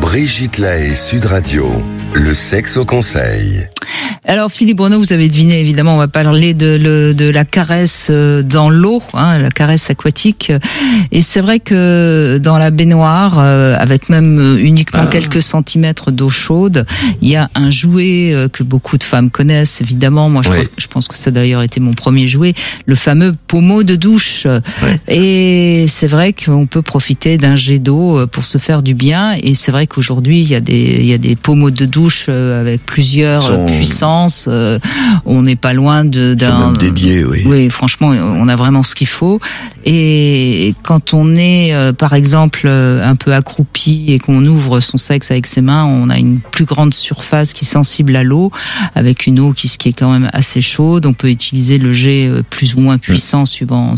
Brigitte Lahaie, Sud Radio, le sexe au conseil. Alors Philippe Bruneau, vous avez deviné, évidemment, on va parler de la caresse dans l'eau, la caresse aquatique. Et c'est vrai que dans la baignoire, avec même uniquement quelques centimètres d'eau chaude, il y a un jouet que beaucoup de femmes connaissent, évidemment. Moi, je pense que ça a d'ailleurs été mon premier jouet, le fameux pommeau de douche. Ouais. Et c'est vrai qu'on peut profiter d'un jet d'eau pour se faire du bien. Et c'est vrai qu'aujourd'hui, il y a des pommeaux de douche avec plusieurs puissances. On n'est pas loin d'un même dédié, oui. Oui, franchement, on a vraiment ce qu'il faut. Et quand on est, par exemple, un peu accroupi et qu'on ouvre son sexe avec ses mains, on a une plus grande surface qui est sensible à l'eau, avec une eau qui est quand même assez chaude. On peut utiliser le jet plus ou moins puissant suivant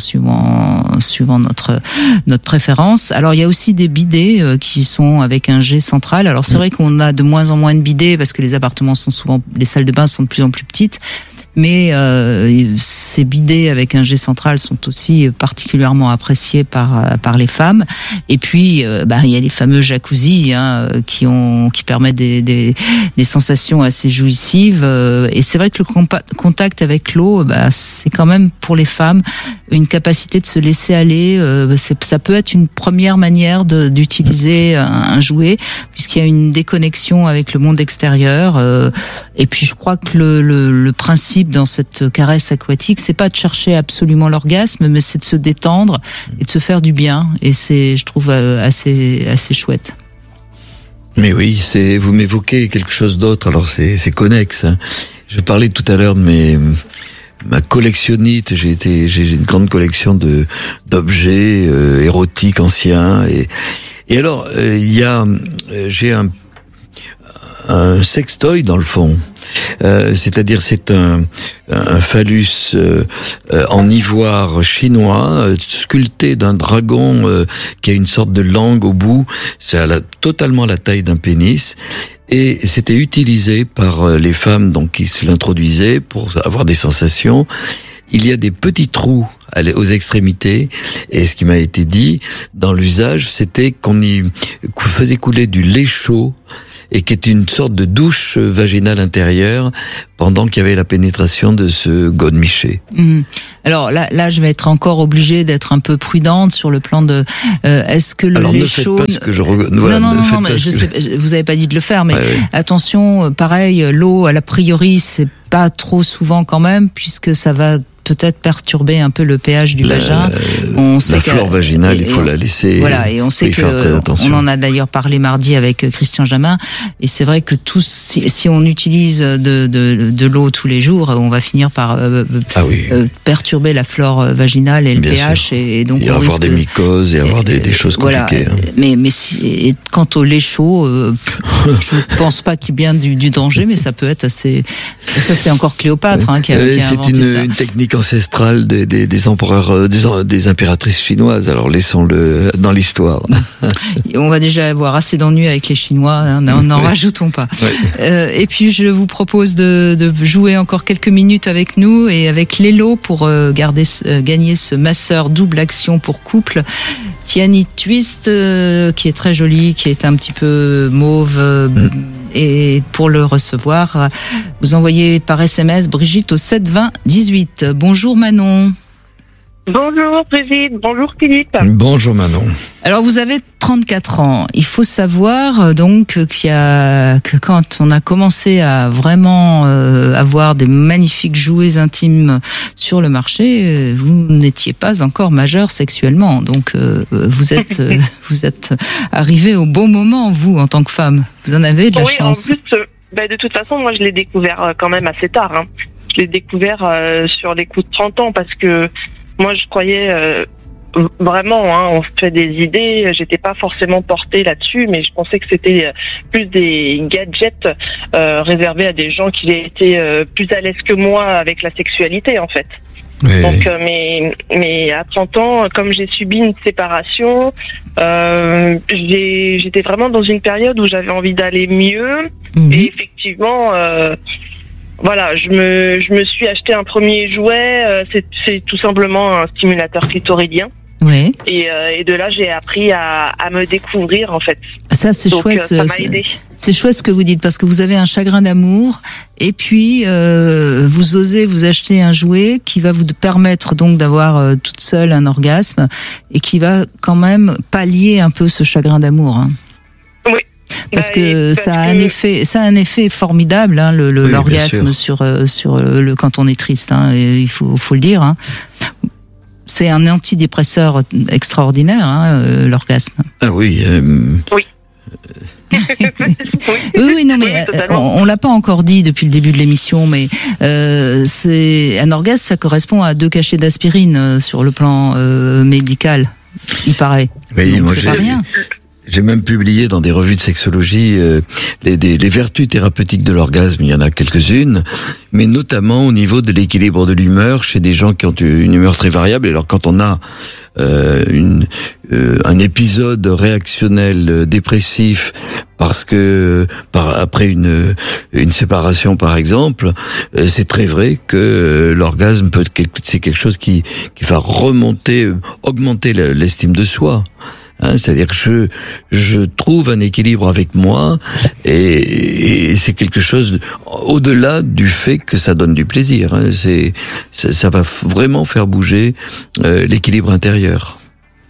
notre préférence. Alors il y a aussi des bidets qui sont avec un jet central. Alors c'est vrai qu'on a de moins en moins de bidets parce que les appartements sont souvent, les salles de bain sont de plus en plus petites. Mais ces bidets avec un jet central sont aussi particulièrement appréciés par les femmes. Et puis il y a les fameux jacuzzi qui permettent des sensations assez jouissives. Et c'est vrai que le contact avec l'eau, c'est quand même pour les femmes une capacité de se laisser aller. Ça peut être une première manière d'utiliser un jouet, puisqu'il y a une déconnexion avec le monde extérieur. Et puis je crois que le principe dans cette caresse aquatique, c'est pas de chercher absolument l'orgasme, mais c'est de se détendre et de se faire du bien. Et c'est, je trouve, assez chouette. Mais oui, vous m'évoquez quelque chose d'autre. Alors c'est connexe. Hein. Je parlais tout à l'heure de ma collectionnite. J'ai une grande collection d'objets érotiques anciens. Et alors j'ai un sextoy dans le fond. C'est-à-dire c'est un phallus en ivoire chinois sculpté d'un dragon qui a une sorte de langue au bout. C'est totalement la taille d'un pénis. Et c'était utilisé par les femmes donc qui se l'introduisaient pour avoir des sensations. Il y a des petits trous aux extrémités, et ce qui m'a été dit dans l'usage, c'était qu'on y faisait couler du lait chaud et qui est une sorte de douche vaginale intérieure pendant qu'il y avait la pénétration de ce godemiché. Alors là, je vais être encore obligée d'être un peu prudente sur le plan de est-ce que le lait chaud. Alors ne faites pas ce que je non, mais je sais, vous avez pas dit de le faire, mais attention, pareil, l'eau, a priori, c'est pas trop souvent quand même, puisque ça va peut-être perturber un peu le pH du vagin. La flore vaginale, il faut la laisser. Voilà, et on sait que on en a d'ailleurs parlé mardi avec Christian Jamin, et c'est vrai que si on utilise de l'eau tous les jours, on va finir par perturber la flore vaginale et le pH, et donc il y a avoir des mycoses et avoir des choses compliquées. Voilà. Mais quant au lait chaud, je pense pas qu'il y ait bien du danger, mais ça peut être assez. Ça c'est encore Cléopâtre qui a inventé ça. C'est une technique ancestrale des empereurs, des impératrices chinoises. Alors laissons-le dans l'histoire. On va déjà avoir assez d'ennuis avec les Chinois, n'en rajoutons pas. Et puis je vous propose de jouer encore quelques minutes avec nous et avec Lelo pour gagner ce masseur double action pour couple. Tiani Twist, qui est très joli, qui est un petit peu mauve. Et pour le recevoir, vous envoyez par SMS Brigitte au 7 20 18. Bonjour Manon. Bonjour Brigitte, bonjour Philippe. Bonjour Manon. Alors vous avez 34 ans. Il faut savoir donc que quand on a commencé à vraiment avoir des magnifiques jouets intimes sur le marché, vous n'étiez pas encore majeur sexuellement. Donc vous êtes arrivé au bon moment, vous, en tant que femme. Vous en avez de la chance. En plus, de toute façon, moi je l'ai découvert quand même assez tard. Je l'ai découvert sur les coups de 30 ans parce que moi je croyais vraiment, on se fait des idées, j'étais pas forcément portée là-dessus, mais je pensais que c'était plus des gadgets réservés à des gens qui étaient plus à l'aise que moi avec la sexualité en fait. Oui. Donc mais à 30 ans, comme j'ai subi une séparation, j'étais vraiment dans une période où j'avais envie d'aller mieux et effectivement voilà, je me suis acheté un premier jouet, c'est tout simplement un stimulateur clitoridien. Ouais. Et de là, j'ai appris à me découvrir, en fait. Ça, c'est Donc, chouette. ça m'a aidé. C'est chouette ce que vous dites, parce que vous avez un chagrin d'amour, et puis vous osez vous acheter un jouet qui va vous permettre donc d'avoir toute seule un orgasme, et qui va quand même pallier un peu ce chagrin d'amour. Hein. Oui. Parce que ça a un effet formidable, hein, l'orgasme sur le quand on est triste. Hein, et il faut le dire. Hein. C'est un antidépresseur extraordinaire, hein, l'orgasme. Ah oui. Oui. Oui, non, mais on l'a pas encore dit depuis le début de l'émission, mais c'est un orgasme, ça correspond à 2 cachets d'aspirine sur le plan médical, il paraît. Oui, donc moi c'est pas rien. J'ai même publié dans des revues de sexologie les vertus thérapeutiques de l'orgasme. Il y en a quelques-unes, mais notamment au niveau de l'équilibre de l'humeur chez des gens qui ont une humeur très variable. Alors quand on a un épisode réactionnel dépressif parce que après une séparation par exemple, c'est très vrai que l'orgasme c'est quelque chose qui va augmenter l'estime de soi. Hein, c'est-à-dire que je trouve un équilibre avec moi et c'est quelque chose au-delà du fait que ça donne du plaisir. Hein, ça va vraiment faire bouger l'équilibre intérieur.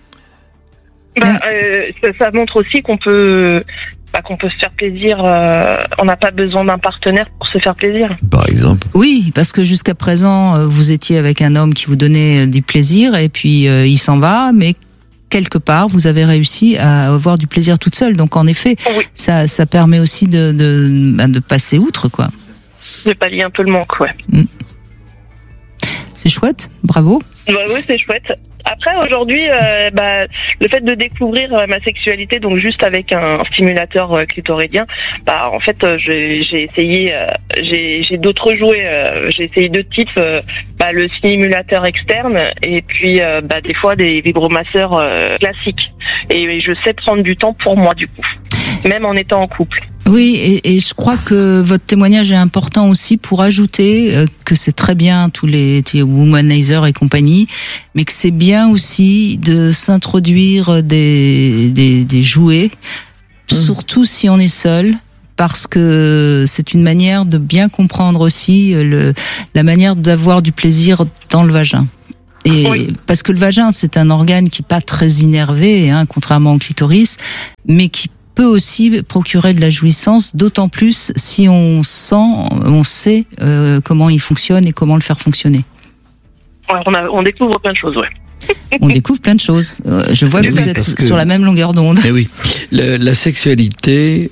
Ça montre aussi qu'on peut se faire plaisir. On n'a pas besoin d'un partenaire pour se faire plaisir. Par exemple. Oui, parce que jusqu'à présent, vous étiez avec un homme qui vous donnait du plaisir et puis il s'en va, mais quelque part, vous avez réussi à avoir du plaisir toute seule. Donc, en effet, oui. ça permet aussi de passer outre, quoi. De pallier un peu le manque, ouais. C'est chouette, bravo. Oui, c'est chouette. Après, aujourd'hui, le fait de découvrir ma sexualité, donc juste avec un stimulateur clitoridien, en fait, j'ai essayé, j'ai d'autres jouets, j'ai essayé 2 types, le stimulateur externe et puis des fois des vibromasseurs classiques. Et je sais prendre du temps pour moi, du coup, même en étant en couple. Oui, et je crois que votre témoignage est important aussi pour ajouter que c'est très bien tous les womanizers et compagnie, mais que c'est bien aussi de s'introduire des jouets, surtout si on est seul, parce que c'est une manière de bien comprendre aussi la manière d'avoir du plaisir dans le vagin. Et oui. Parce que le vagin, c'est un organe qui est pas très innervé, hein, contrairement au clitoris, mais qui peut aussi procurer de la jouissance, d'autant plus si on sait comment il fonctionne et comment le faire fonctionner. Ouais, on découvre plein de choses, ouais. On découvre plein de choses. Je vois que vous êtes sur la même longueur d'onde. Eh oui, la sexualité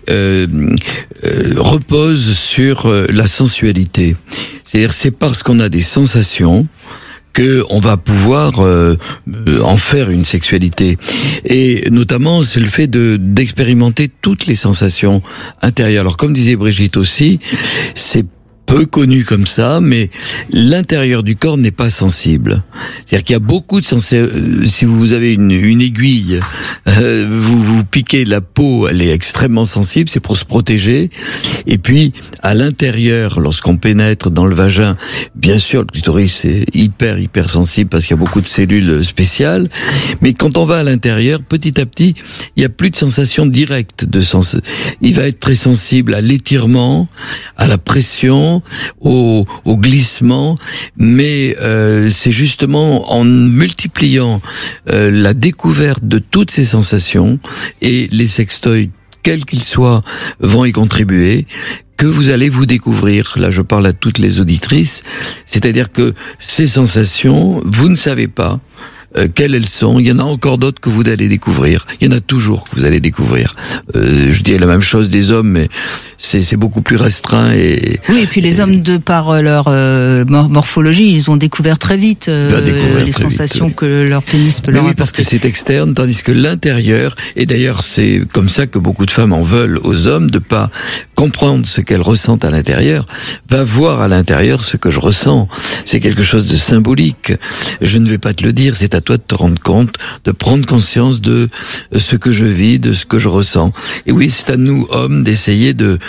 repose sur la sensualité. C'est-à-dire, c'est parce qu'on a des sensations que on va pouvoir en faire une sexualité, et notamment c'est le fait d'expérimenter toutes les sensations intérieures. Alors comme disait Brigitte aussi, c'est peu connu comme ça, mais l'intérieur du corps n'est pas sensible. C'est-à-dire qu'il y a beaucoup de si vous avez une aiguille, vous piquez la peau, elle est extrêmement sensible, c'est pour se protéger. Et puis, à l'intérieur, lorsqu'on pénètre dans le vagin, bien sûr, le clitoris est hyper sensible parce qu'il y a beaucoup de cellules spéciales. Mais quand on va à l'intérieur, petit à petit, il n'y a plus de sensation directe il va être très sensible à l'étirement, à la pression, au glissement, mais c'est justement en multipliant la découverte de toutes ces sensations, et les sextoys, quels qu'ils soient, vont y contribuer, que vous allez vous découvrir. Là, je parle à toutes les auditrices, c'est-à-dire que ces sensations, vous ne savez pas quelles elles sont. Il y en a encore d'autres que vous allez découvrir. Il y en a toujours que vous allez découvrir. Je dis la même chose des hommes, mais c'est beaucoup plus restreint. Et puis les hommes, de par leur morphologie, ils ont découvert très vite les sensations que leur pénis peut leur apporter. Parce que c'est externe, tandis que l'intérieur, et d'ailleurs c'est comme ça que beaucoup de femmes en veulent aux hommes, de pas comprendre ce qu'elles ressentent à l'intérieur, va voir à l'intérieur ce que je ressens. C'est quelque chose de symbolique. Je ne vais pas te le dire, c'est à toi de te rendre compte, de prendre conscience de ce que je vis, de ce que je ressens. Et oui, c'est à nous, hommes, d'essayer de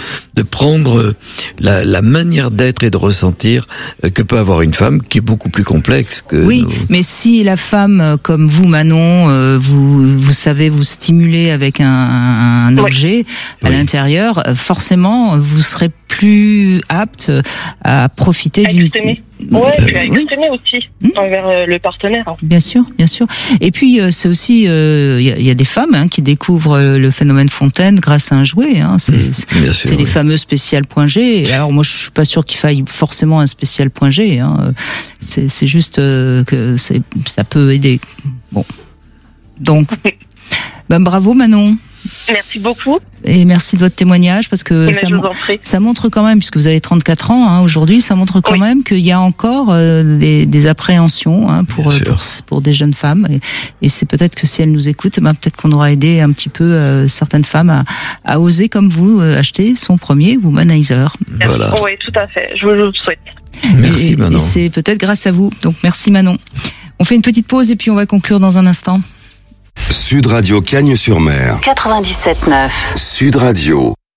de prendre la manière d'être et de ressentir que peut avoir une femme, qui est beaucoup plus complexe que oui, mais si la femme, comme vous, Manon, vous savez vous stimuler avec un objet à l'intérieur, forcément, vous serez plus apte à profiter d'une... Ouais, puis à exprimer aussi envers le partenaire. Bien sûr, bien sûr. Et puis c'est aussi, y a des femmes qui découvrent le phénomène Fontaine grâce à un jouet. C'est les fameux spécial point G. Alors moi, je suis pas sûr qu'il faille forcément un spécial point G. C'est juste que ça peut aider. Bon, donc, bravo Manon. Merci beaucoup. Et merci de votre témoignage, parce que ça montre quand même, puisque vous avez 34 ans aujourd'hui, ça montre quand même qu'il y a encore des appréhensions pour des jeunes femmes. Et c'est peut-être que si elles nous écoutent, peut-être qu'on aura aidé un petit peu certaines femmes à oser, comme vous, acheter son premier womanizer. Voilà. Oui, tout à fait. Je vous le souhaite. Merci Manon. Et c'est peut-être grâce à vous. Donc merci Manon. On fait une petite pause et puis on va conclure dans un instant. Sud Radio Cagnes-sur-Mer. 97.9. Sud Radio.